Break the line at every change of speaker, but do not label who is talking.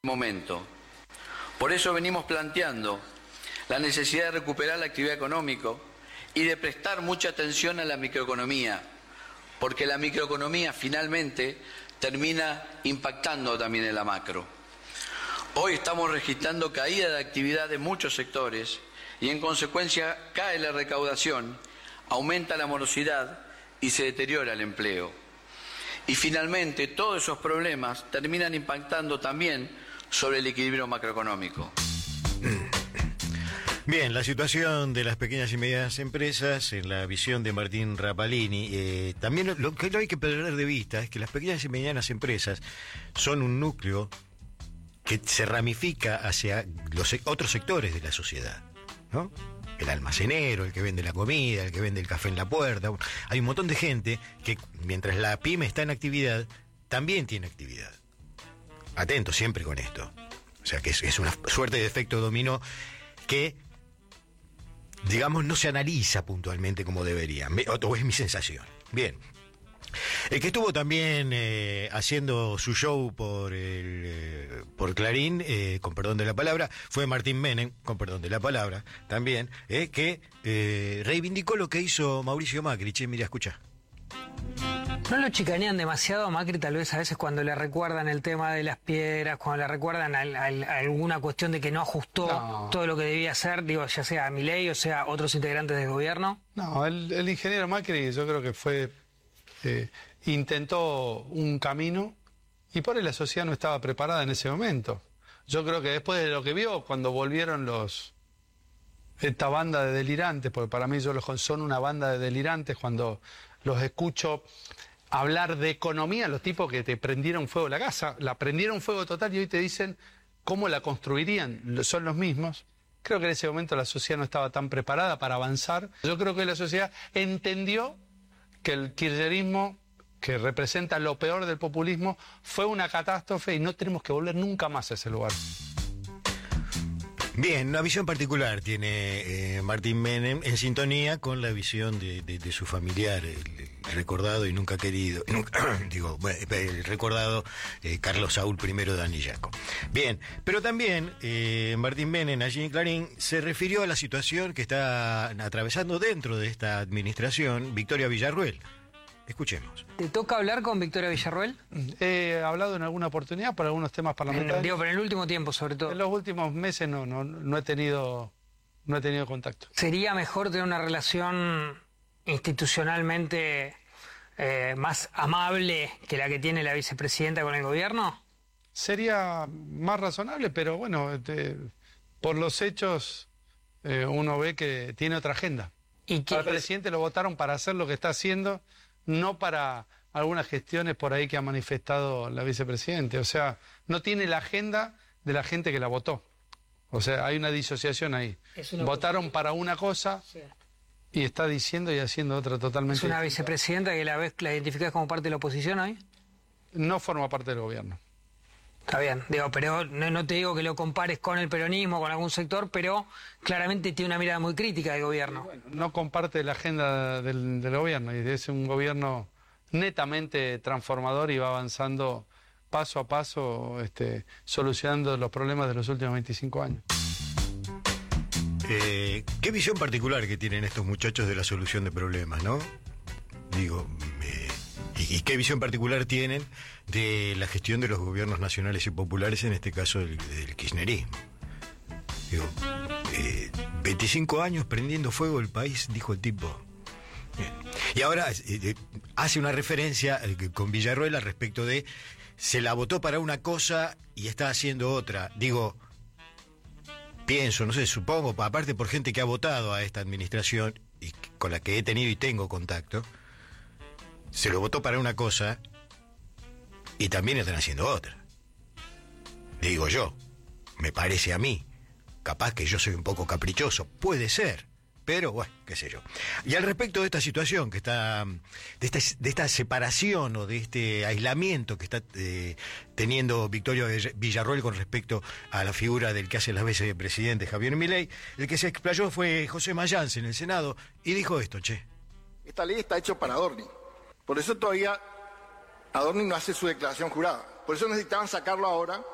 momento. Por eso venimos planteando la necesidad de recuperar la actividad económica y de prestar mucha atención a la microeconomía, porque la microeconomía finalmente termina impactando también en la macro. Hoy estamos registrando caída de actividad de muchos sectores y en consecuencia cae la recaudación, aumenta la morosidad y se deteriora el empleo. Y finalmente todos esos problemas terminan impactando también sobre el equilibrio macroeconómico.
Bien, la situación de las pequeñas y medianas empresas en la visión de Martín Rapalini. También lo que no hay que perder de vista es que las pequeñas y medianas empresas son un núcleo que se ramifica hacia los otros sectores de la sociedad, ¿no? El almacenero, el que vende la comida, el que vende el café en la puerta. Hay un montón de gente que, mientras la pyme está en actividad, también tiene actividad. Atento siempre con esto. O sea que es una suerte de efecto dominó que, digamos, no se analiza puntualmente como debería, o es mi sensación. Bien. El que estuvo también haciendo su show por Clarín, con perdón de la palabra, fue Martín Menem, con perdón de la palabra, también, que reivindicó lo que hizo Mauricio Macri. Che, mira, escucha.
¿No lo chicanean demasiado a Macri tal vez a veces cuando le recuerdan el tema de las piedras, cuando le recuerdan alguna cuestión de que no ajustó todo lo que debía hacer, digo, ya sea a Milei o sea otros integrantes del gobierno?
No, el ingeniero Macri yo creo que fue... intentó un camino y por ahí la sociedad no estaba preparada en ese momento. Yo creo que después de lo que vio, cuando volvieron esta banda de delirantes, porque para mí son una banda de delirantes, cuando los escucho hablar de economía, los tipos que te prendieron fuego la casa, la prendieron fuego total y hoy te dicen cómo la construirían, son los mismos. Creo que en ese momento la sociedad no estaba tan preparada para avanzar. Yo creo que la sociedad entendió que el kirchnerismo, que representa lo peor del populismo, fue una catástrofe y no tenemos que volver nunca más a ese lugar.
Bien, una visión particular tiene Martín Menem, en sintonía con la visión de su familiar, el recordado y nunca querido, el recordado Carlos Saúl I de Anillaco. Bien, pero también Martín Menem allí en Clarín se refirió a la situación que está atravesando dentro de esta administración Victoria Villarruel. Escuchemos.
¿Te toca hablar con Victoria Villarruel?
He hablado en alguna oportunidad por algunos temas parlamentarios.
Pero en el último tiempo, sobre todo.
En los últimos meses no he tenido contacto.
¿Sería mejor tener una relación institucionalmente más amable que la que tiene la vicepresidenta con el gobierno?
Sería más razonable, pero bueno, por los hechos uno ve que tiene otra agenda.
¿Y que
al presidente lo votaron para hacer lo que está haciendo, no para algunas gestiones por ahí que ha manifestado la vicepresidenta. O sea, no tiene la agenda de la gente que la votó. O sea, hay una disociación ahí. Votaron para una cosa y está diciendo y haciendo otra totalmente.
¿Es una vicepresidenta que la identificás como parte de la oposición hoy?
No forma parte del gobierno.
Está bien, pero no te digo que lo compares con el peronismo, con algún sector, pero claramente tiene una mirada muy crítica del gobierno.
Bueno, no comparte la agenda del gobierno, y es un gobierno netamente transformador y va avanzando paso a paso, solucionando los problemas de los últimos 25 años.
Qué visión particular que tienen estos muchachos de la solución de problemas, ¿no? Y qué visión particular tienen de la gestión de los gobiernos nacionales y populares, en este caso del kirchnerismo. 25 años prendiendo fuego el país, dijo el tipo. Bien. Y ahora hace una referencia con Villarruel al respecto de se la votó para una cosa y está haciendo otra. Pienso, no sé, supongo, aparte por gente que ha votado a esta administración y con la que he tenido y tengo contacto, se lo votó para una cosa y también están haciendo otra. Digo yo, me parece a mí. Capaz que yo soy un poco caprichoso, puede ser, pero bueno, qué sé yo. Y al respecto de esta situación que está, de esta separación o de este aislamiento que está teniendo Victoria Villarruel con respecto a la figura del que hace las veces de presidente, Javier Milei, el que se explayó fue José Mayans en el Senado y dijo esto, che.
Esta ley está hecha para Adorni. Por eso todavía Adorni no hace su declaración jurada. Por eso necesitaban sacarlo ahora